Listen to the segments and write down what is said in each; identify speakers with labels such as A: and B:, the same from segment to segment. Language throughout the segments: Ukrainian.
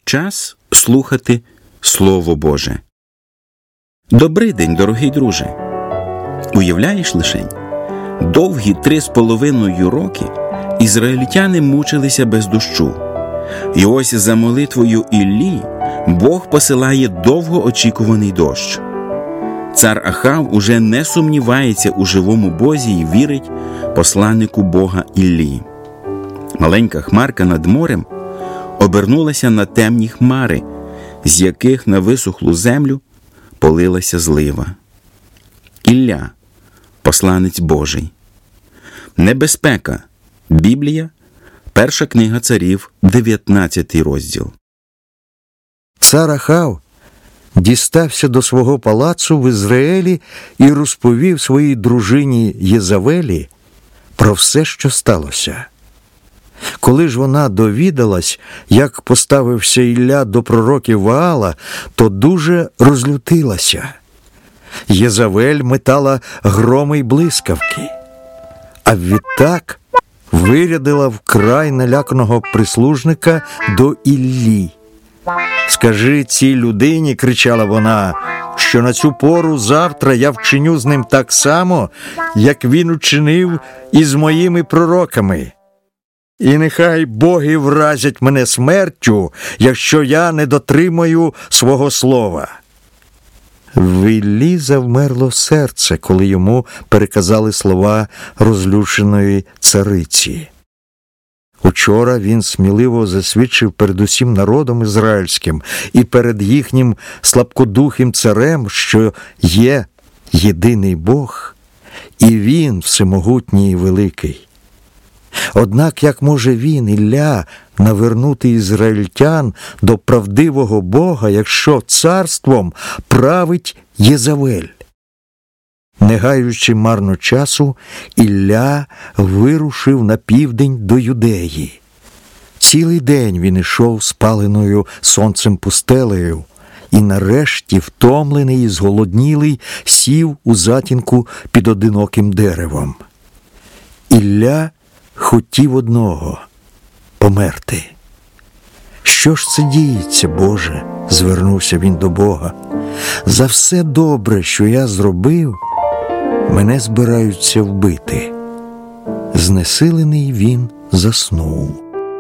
A: Час слухати Слово Боже. Добрий день, дорогий друже. Уявляєш лишень? Довгі 3,5 роки ізраїльтяни мучилися без дощу. І ось за молитвою Іллі Бог посилає довгоочікуваний дощ. Цар Ахав уже не сумнівається у живому Бозі і вірить посланнику Бога Іллі. Маленька хмарка над морем обернулася на темні хмари, з яких на висохлу землю полилася злива. Ілля, посланець Божий. Небезпека. Біблія, перша книга царів, 19 розділ.
B: Цар Ахав дістався до свого палацу в Ізраїлі і розповів своїй дружині Єзавелі про все, що сталося. Коли ж вона довідалась, як поставився Ілля до пророків Ваала, то дуже розлютилася. Єзавель метала громи й блискавки, а відтак вирядила вкрай наляканого прислужника до Іллі. «Скажи цій людині, – кричала вона, – що на цю пору завтра я вчиню з ним так само, як він учинив із моїми пророками. І нехай боги вразять мене смертю, якщо я не дотримаю свого слова». В Іллі завмерло серце, коли йому переказали слова розлюченої цариці. Учора він сміливо засвідчив перед усім народом ізраїльським і перед їхнім слабкодухим царем, що є єдиний Бог, і Він всемогутній і великий. Однак як може він, Ілля, навернути ізраїльтян до правдивого Бога, якщо царством править Єзавель? Не гаючи марно часу, Ілля вирушив на південь до Юдеї. Цілий день він ішов спаленою сонцем пустелею і нарешті, втомлений і зголоднілий, сів у затінку під одиноким деревом. Ілля хотів одного – померти. «Що ж це діється, Боже?» – звернувся він до Бога. «За все добре, що я зробив, мене збираються вбити». Знесилений він заснув.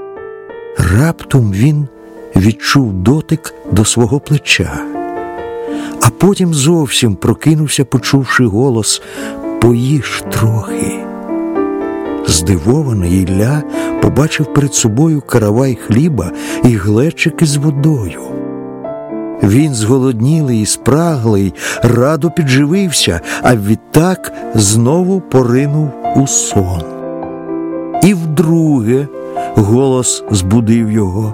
B: Раптом він відчув дотик до свого плеча, а потім зовсім прокинувся, почувши голос «Поїж трохи». Здивований Ілля побачив перед собою каравай хліба і глечик із водою. Він, зголоднілий і спраглий, радо підживився, а відтак знову поринув у сон. І вдруге голос збудив його: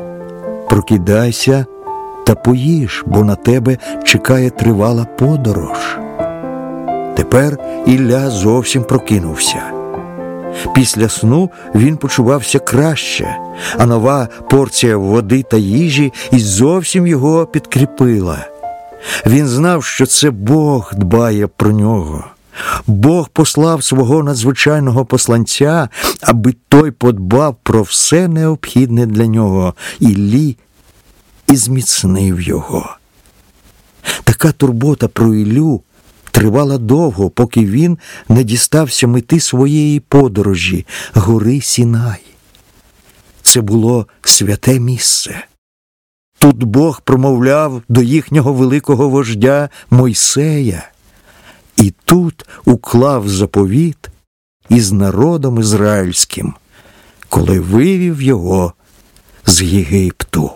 B: «Прокидайся та поїж, бо на тебе чекає тривала подорож». Тепер Ілля зовсім прокинувся. Після сну він почувався краще, а нова порція води та їжі і зовсім його підкріпила. Він знав, що це Бог дбає про нього. Бог послав свого надзвичайного посланця, аби той подбав про все необхідне для нього, Іллі, і зміцнив його. Така турбота про Іллю тривала довго, поки він не дістався мети своєї подорожі – гори Сінай. Це було святе місце. Тут Бог промовляв до їхнього великого вождя Мойсея, і тут уклав заповіт із народом ізраїльським, коли вивів його з Єгипту.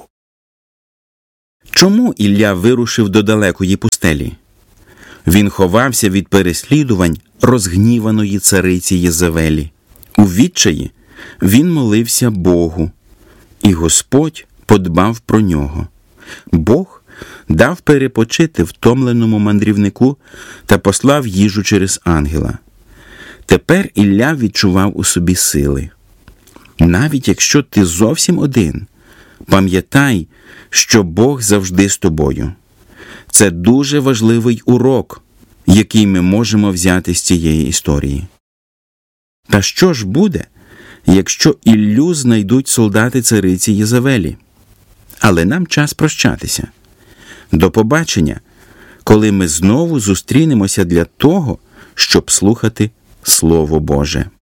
A: Чому Ілля вирушив до далекої пустелі? Він ховався від переслідувань розгніваної цариці Єзавелі. У відчаї він молився Богу, і Господь подбав про нього. Бог дав перепочити втомленому мандрівнику та послав їжу через ангела. Тепер Ілля відчував у собі сили. Навіть якщо ти зовсім один, пам'ятай, що Бог завжди з тобою. Це дуже важливий урок, який ми можемо взяти з цієї історії. Та що ж буде, якщо Іллю знайдуть солдати цариці Єзавелі? але нам час прощатися. До побачення, коли ми знову зустрінемося для того, щоб слухати Слово Боже.